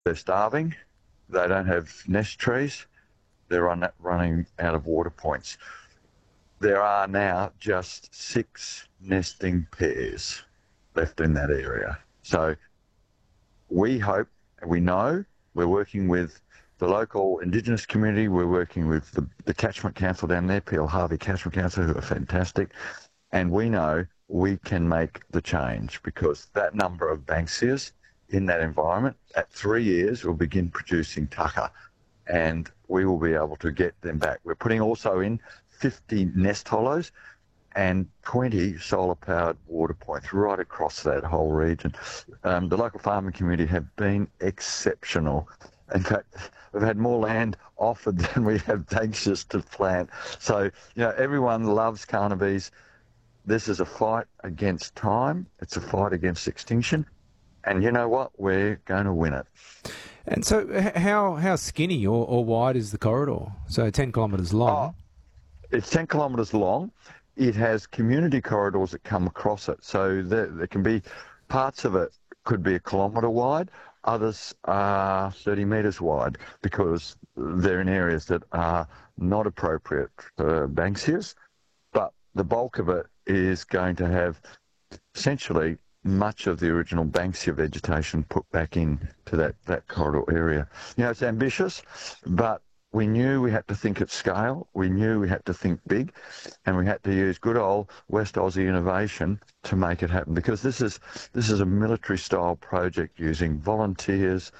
They're starving. They don't have nest trees. They're running out of water points. There are now just 6 nesting pairs left in that area. So we hope, and we know, we're working with the local Indigenous community, we're working with the catchment council down there, Peel Harvey Catchment Council, who are fantastic, and we know we can make the change because that number of Banksias in that environment, at 3 years, will begin producing tucker, and we will be able to get them back. We're putting also in 50 nest hollows and 20 solar-powered water points right across that whole region. The local farming community have been exceptional. In fact, we've had more land offered than we have Banksias to plant. So, everyone loves Carnaby's. This is a fight against time. It's a fight against extinction. And you know what? We're going to win it. And so how skinny or wide is the corridor? So 10 kilometres long. It's 10 kilometres long. It has community corridors that come across it. So there can be parts of it could be 1 kilometre wide. Others are 30 metres wide because they're in areas that are not appropriate for Banksias. But the bulk of it is going to have essentially much of the original Banksia vegetation put back into that corridor area. It's ambitious, but we knew we had to think at scale, we knew we had to think big, and we had to use good old West Aussie innovation to make it happen, because this is a military-style project using volunteers,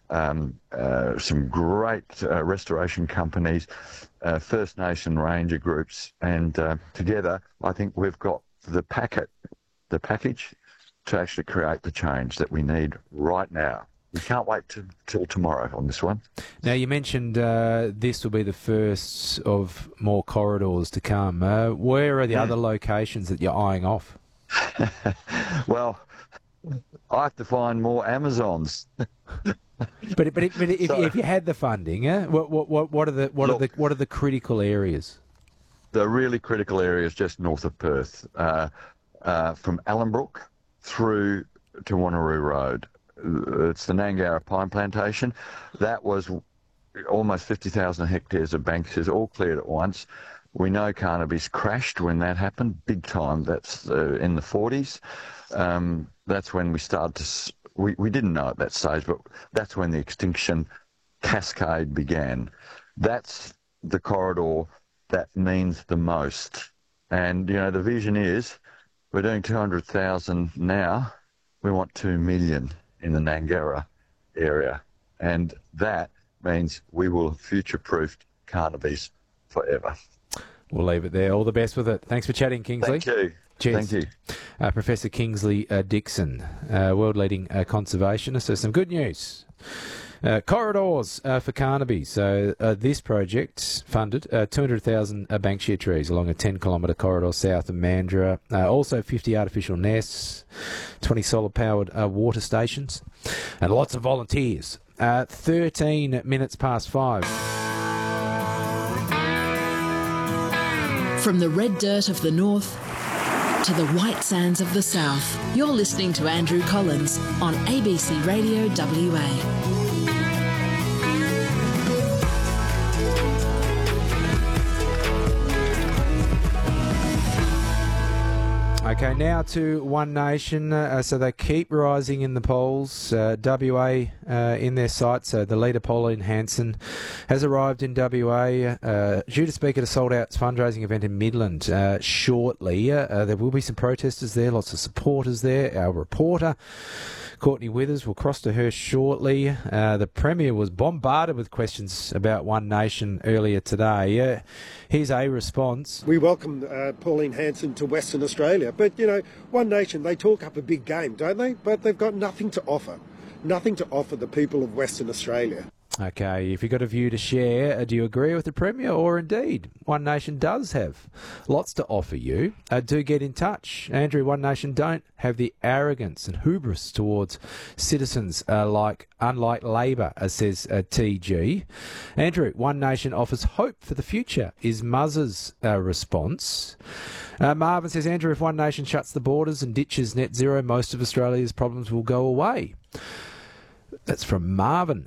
some great restoration companies, First Nation ranger groups, and together I think we've got the package to actually create the change that we need right now. We can't wait till tomorrow on this one. Now, you mentioned this will be the first of more corridors to come. Where are the other locations that you're eyeing off? Well, I have to find more Amazons. But if you had the funding, what are the critical areas? The really critical areas just north of Perth, from Allenbrook through to Wanneroo Road. It's the Nangara Pine Plantation. That was almost 50,000 hectares of Banksias all cleared at once. We know Carnaby's crashed when that happened, big time. That's in the 40s. That's when we started to... We didn't know at that stage, but that's when the extinction cascade began. That's the corridor that means the most. And, the vision is we're doing 200,000 now. We want 2 million in the Nangara area. And that means we will future-proof Carnaby's forever. We'll leave it there. All the best with it. Thanks for chatting, Kingsley. Thank you. Cheers. Thank you. Professor Kingsley Dixon, world-leading conservationist. So some good news. Corridors for Carnaby. So this project funded 200,000 Banksia trees along a 10-kilometre corridor south of Mandurah. Also 50 artificial nests, 20 solar-powered water stations, and lots of volunteers. 13 minutes past 5. From the red dirt of the north to the white sands of the south, you're listening to Andrew Collins on ABC Radio WA. Okay, now to One Nation. So they keep rising in the polls. WA in their sights. So the leader, Pauline Hanson, has arrived in WA, due to speak at a sold-out fundraising event in Midland shortly. There will be some protesters there, lots of supporters there. Our reporter, Courtney Withers, will cross to her shortly. The Premier was bombarded with questions about One Nation earlier today. Here's a response. We welcome Pauline Hanson to Western Australia. But, One Nation, they talk up a big game, don't they? But they've got nothing to offer. Nothing to offer the people of Western Australia. Okay, if you've got a view to share, do you agree with the Premier, or indeed One Nation does have lots to offer you? Do get in touch. Andrew, One Nation don't have the arrogance and hubris towards citizens unlike Labor, says TG. Andrew, One Nation offers hope for the future, is Muzz's response. Marvin says, Andrew, if One Nation shuts the borders and ditches net zero, most of Australia's problems will go away. That's from Marvin